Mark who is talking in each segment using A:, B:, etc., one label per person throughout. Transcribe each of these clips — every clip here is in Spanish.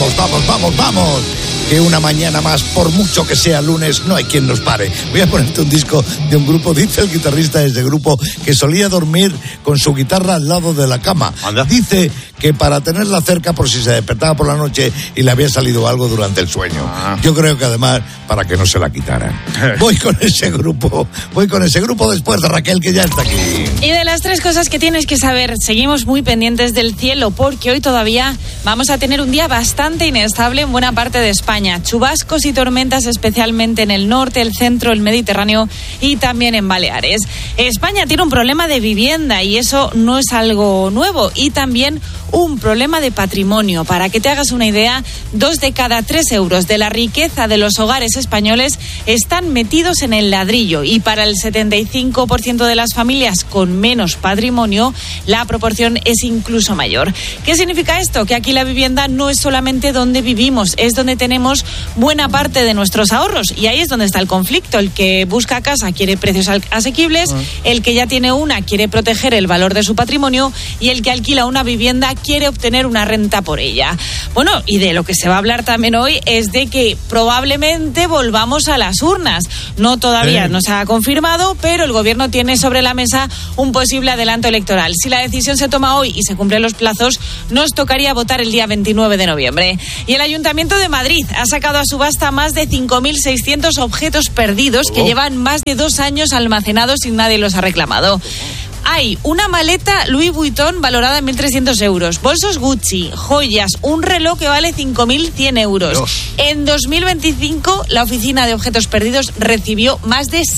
A: vamos. Que una mañana más, por mucho que sea lunes, no hay quien nos pare. Voy a ponerte un disco de un grupo, dice el guitarrista de ese grupo, que solía dormir con su guitarra al lado de la cama.
B: Anda.
A: Dice que para tenerla cerca por si se despertaba por la noche y le había salido algo durante el sueño. Yo creo que además para que no se la quitaran. Voy con ese grupo después de Raquel, que ya está aquí.
C: Y de las 3 cosas que tienes que saber, seguimos muy pendientes del cielo, porque hoy todavía vamos a tener un día bastante inestable en buena parte de España. Chubascos y tormentas especialmente en el norte, el centro, el Mediterráneo y también en Baleares. España tiene un problema de vivienda y eso no es algo nuevo, y también un problema de patrimonio. Para que te hagas una idea, 2 de cada 3 euros de la riqueza de los hogares españoles están metidos en el ladrillo, y para el 75% de las familias con menos patrimonio la proporción es incluso mayor. ¿Qué significa esto? Que aquí la vivienda no es solamente donde vivimos, es donde tenemos buena parte de nuestros ahorros, y ahí es donde está el conflicto. El que busca casa quiere precios asequibles, el que ya tiene una quiere proteger el valor de su patrimonio, y el que alquila una vivienda quiere obtener una renta por ella. Bueno, y de lo que se va a hablar también hoy es de que probablemente volvamos a las urnas. No todavía no se ha confirmado, pero el gobierno tiene sobre la mesa un posible adelanto electoral. Si la decisión se toma hoy y se cumplen los plazos, nos tocaría votar el día 29 de noviembre. Y el Ayuntamiento de Madrid ha sacado a subasta más de 5.600 objetos perdidos que llevan más de 2 años almacenados y nadie los ha reclamado. Hay una maleta Louis Vuitton valorada en 1.300 euros, bolsos Gucci, joyas, un reloj que vale 5.100 euros.
A: Dios.
C: En 2025, la Oficina de Objetos Perdidos recibió más de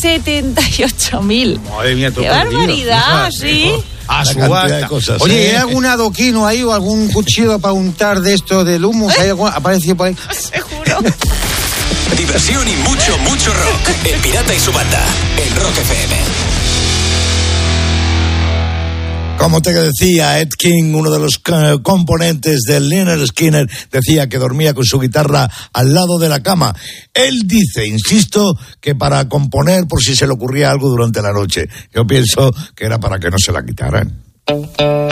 C: 78.000.
B: Madre mía, todo
C: ¡Qué
B: perdido.
C: barbaridad! ¿Sí?
B: A
A: La
B: subasta.
A: cantidad de cosas,
B: Oye, ¿hay algún adoquino ahí o algún cuchillo para untar de esto del humus? ¿Hay algún aparecido por ahí?
C: Seguro.
D: Diversión y mucho rock. El Pirata y su banda. En Rock FM.
A: Como te decía, Ed King, uno de los componentes del Lynyrd Skynyrd, decía que dormía con su guitarra al lado de la cama. Él dice, insisto, que para componer por si se le ocurría algo durante la noche. Yo pienso que era para que no se la quitaran.